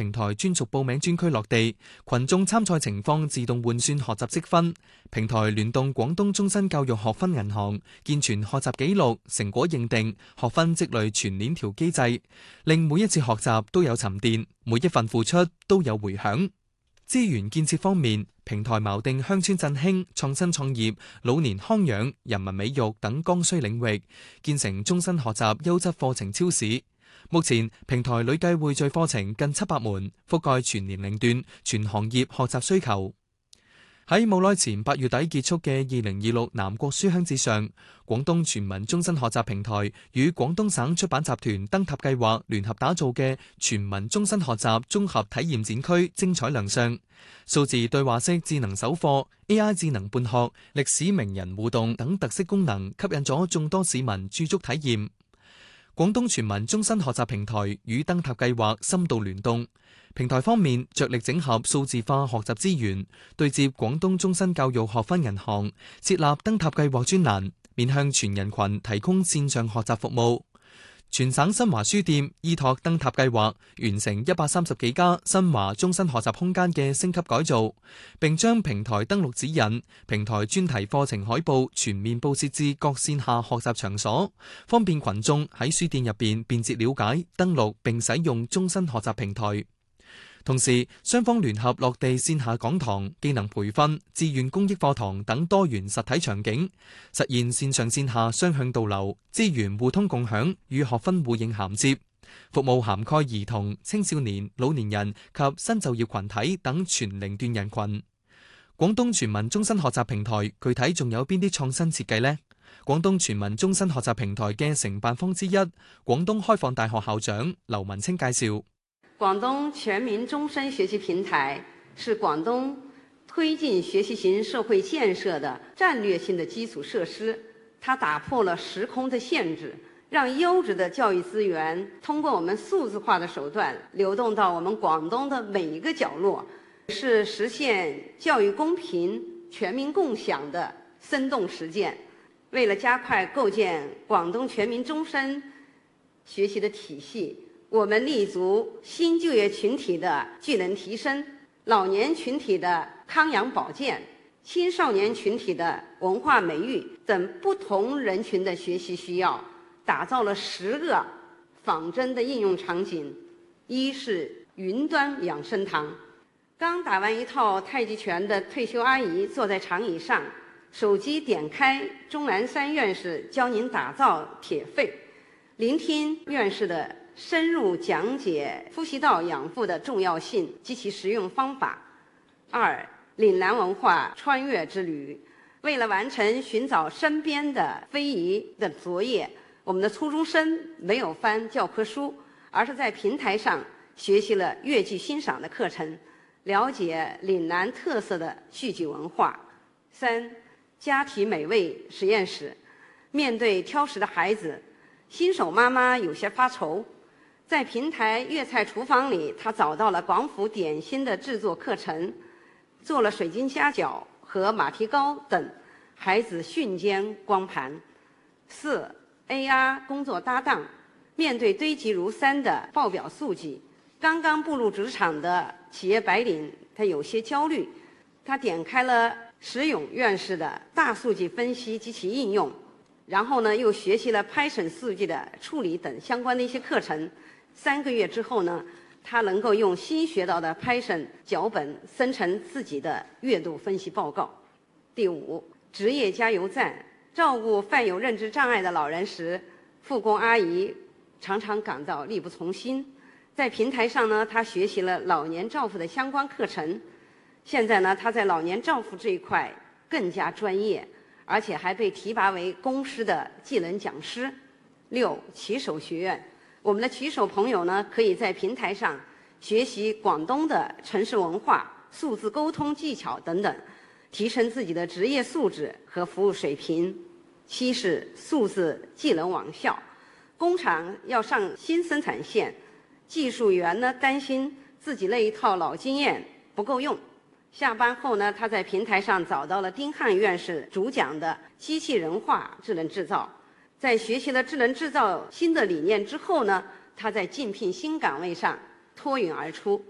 平台專屬報名專區落地，群眾參賽情況自動換算學習積分。平台聯動廣東終身教育學分銀行，健全學習記錄、成果認定、學分積累全鏈條機制，令每一次學習都有沉澱，每一份付出都有回響。資源建設方面，平台錨定鄉村振興、創新創業、老年康養、人民美育等剛需領域，建成終身學習優質課程超市。目前平台累計匯聚課程近700門，覆蓋全年齡段、全行業學習需求。喺冇耐前8月底結束嘅2026南國書香節上，廣東全民終身學習平台與廣東省出版集團燈塔計劃聯合打造嘅全民終身學習綜合體驗展區精彩亮相，數字對話式智能手課、AI 智能伴學、歷史名人互動等特色功能，吸引咗眾多市民駐足體驗。廣東全民終身學習平台與燈塔計劃深度聯動。平台方面着力整合數字化學習資源，對接廣東終身教育學分銀行，設立燈塔計劃專欄，面向全人群提供線上學習服務。全省新華書店依託燈塔計劃，完成130幾家新華終身學習空間嘅升級改造，並將平台登錄指引、平台專題課程海報全面佈設至各線下學習場所，方便群眾喺書店入邊便捷了解、登錄並使用終身學習平台。同時，雙方聯合落地線下講堂、技能培訓、志願公益課堂等多元實體場景，實現線上線下雙向導流、資源互通共享與學分互認銜接，服務涵蓋兒童、青少年、老年人及新就業群體等全齡段人群。廣東全民終身學習平台具體仲有邊啲創新設計呢？廣東全民終身學習平台嘅承辦方之一，廣東開放大學校長劉文清介紹。 廣東全民終身學習平台是廣東推進學習型社會建設的戰略性的基礎設施，它打破了時空的限制，讓優質的教育資源通過我們數字化的手段流動到我們廣東的每一個角落，是實現教育公平、全民共享的生動實踐。為了加快構建廣東全民終身學習的體系，我們立足新就業群體的技能提升、老年群體的康養保健、青少年群體的文化美育等不同人群的學習需要，打造了10個仿真的應用場景。一是雲端養生堂，剛打完一套太極拳的退休阿姨坐在長椅上，手機點開鍾南山院士教您打造鐵肺，聆聽院士的深入講解呼吸道養護的重要性及其實用方法。二，嶺南文化穿越之旅，為了完成尋找身邊的非遺的作業，我們的初中生沒有翻教科書，而是在平台上學習了粵劇欣賞的課程，了解嶺南特色的戲劇文化。三，家庭美味實驗室，面對挑食的孩子，新手媽媽有些發愁，在平台粵菜廚房裡，他找到了廣府點心的製作課程，做了水晶蝦餃和馬蹄糕等，孩子瞬間光盤。四， AR 工作搭檔，面對堆積如山的報表數據，剛剛步入職場的企業白領，他有些焦慮，他點開了石勇院士的大數據分析及其應用，然後呢又學習了 Python 數據的處理等相關的一些課程。3個月之後呢，他能夠用新學到的 Python 腳本生成自己的月度分析報告。第五，職業加油站，照顧患有認知障礙的老人時，護工阿姨常常感到力不從心。在平台上呢，他學習了老年照護的相關課程。現在呢，他在老年照護這一塊更加專業，而且還被提拔為公司的技能講師。6，棋手學院，我們的棋手朋友呢，可以在平台上學習廣東的城市文化、數字溝通技巧等等，提升自己的職業素質和服務水平。7是數字技能網校，工廠要上新生產線，技術員呢擔心自己那一套老經驗不夠用。下班後呢，他在平台上找到了丁漢院士主講的機器人化智能製造。在學習了智能製造新的理念之後呢，他在競聘新崗位上脫穎而出。